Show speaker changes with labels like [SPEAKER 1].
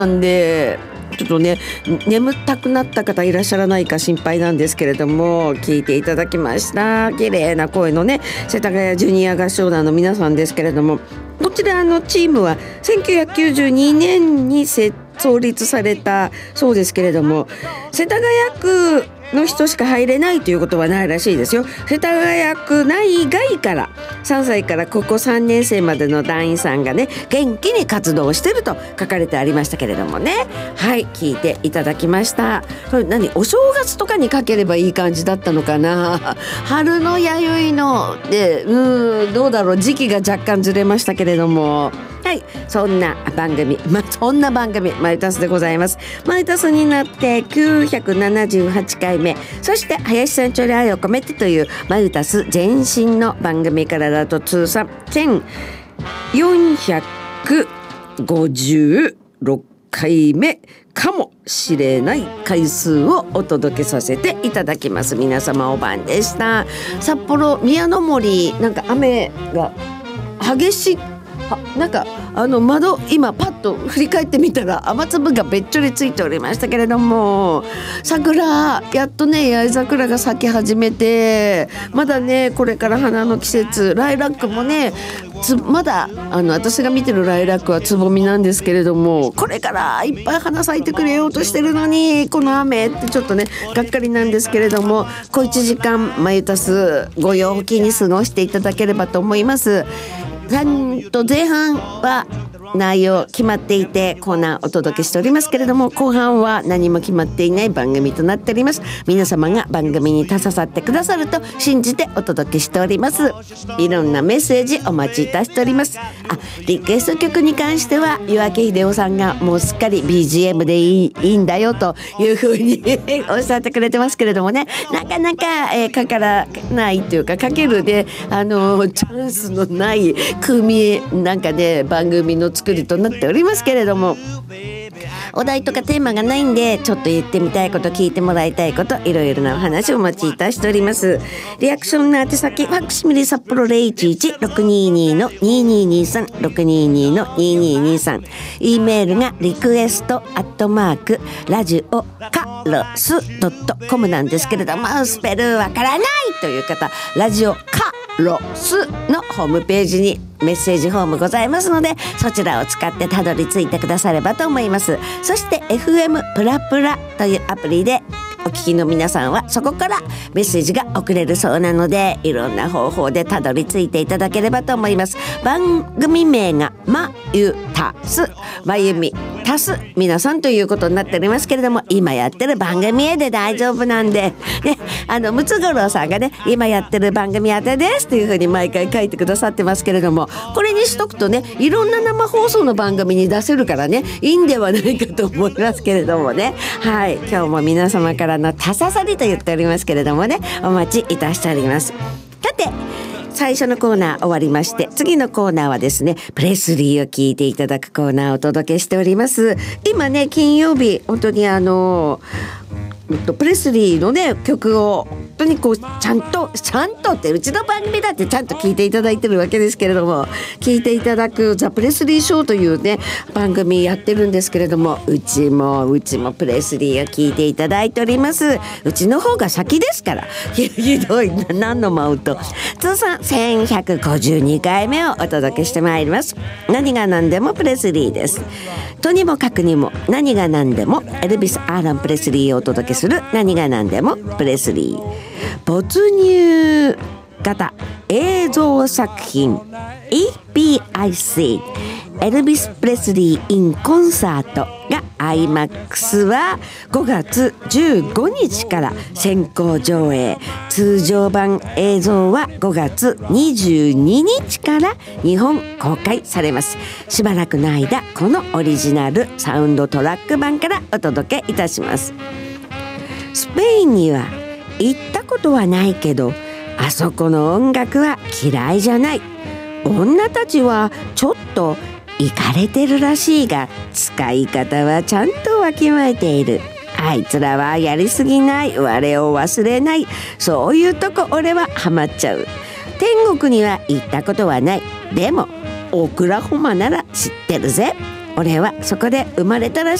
[SPEAKER 1] なんでちょっとね眠たくなった方いらっしゃらないか心配なんですけれども、聞いていただきました。綺麗な声のね世田谷ジュニア合唱団の皆さんですけれども、こちらのチームは1992年に創立されたそうですけれども、世田谷区の人しか入れないということはないらしいですよ。世田谷区内外から3歳から高校3年生までの団員さんがね元気に活動してると書かれてありましたけれどもね、はい聞いていただきました。これお正月とかにかければいい感じだったのかな。春の弥生のでどうだろう、時期が若干ずれましたけれども、はい、そんな番組マイタスでございます。マイタスになって978回目、そして林さんちょり愛を込めてというマイタス前身の番組からだと通算1456回目かもしれない回数をお届けさせていただきます。皆様お晩でした。札幌宮の森雨が激しい、窓今パッと振り返ってみたら雨粒がべっちょりついておりましたけれども、桜やっとね八重桜が咲き始めて、まだねこれから花の季節、ライラックもねまだ私が見てるライラックはつぼみなんですけれども、これからいっぱい花咲いてくれようとしてるのにこの雨ってちょっとねがっかりなんですけれども、小1時間マイタスご陽気に過ごしていただければと思います。前半は内容決まっていてコーナーお届けしておりますけれども、後半は何も決まっていない番組となっております。皆様が番組に携わってくださると信じてお届けしております。いろんなメッセージお待ちいたしております。リクエスト曲に関しては岩城秀夫さんがもうすっかり BGM でいいんだよというふうにおっしゃってくれてますけれどもね、なかなか、かからないというかかけるでチャンスのない番組の作りとなっておりますけれども、お題とかテーマがないんでちょっと言ってみたいこと、聞いてもらいたいこと、いろいろなお話をお待ちいたしております。リアクションの宛先ファクシミリ札幌 011-622-2223 622-2223、 E メールがリクエストラジオカロス .com なんですけれども、スペルわからないという方、ラジオカロスのホームページにメッセージフォームございますので、そちらを使ってたどり着いてくださればと思います。そして FM プラプラというアプリでお聞きの皆さんはそこからメッセージが送れるそうなので、いろんな方法でたどり着いていただければと思います。番組名がまゆたす、まゆみたす皆さんということになっておりますけれども、今やってる番組へで大丈夫なんでね、ムツゴロウさんがね今やってる番組宛てですというふうに毎回書いてくださってますけれども、これにしとくとねいろんな生放送の番組に出せるからねいいんではないかと思いますけれどもね。はい、今日も皆様からのたささりと言っておりますけれどもね、お待ちいたしております。さて最初のコーナー終わりまして、次のコーナーはですねプレスリーを聞いていただくコーナーをお届けしております。今ね金曜日本当にプレスリーのね曲を本当にこうちゃんとってうちの番組だってちゃんと聞いていただいてるわけですけれども、聞いていただくザ・プレスリーショーというね番組やってるんですけれども、うちもプレスリーを聞いていただいております。うちの方が先ですからひどい何のマウント。通算1152回目をお届けしてまいります。何が何でもプレスリーです。とにもかくにも何が何でもエルビス・アーロン・プレスリーをお届けする何が何でもプレスリー没入型映像作品 EPIC エルビス・プレスリー in コンサートが IMAX は5月15日から先行上映、通常版映像は5月22日から日本公開されます。しばらくの間このオリジナルサウンドトラック版からお届けいたします。スペインには行ったことはないけど、あそこの音楽は嫌いじゃない。女たちはちょっとイカれてるらしいが、使い方はちゃんとわきまえている。あいつらはやりすぎない、我を忘れない、そういうとこ俺はハマっちゃう。天国には行ったことはない。でもオクラホマなら知ってるぜ。 俺はそこで生まれたら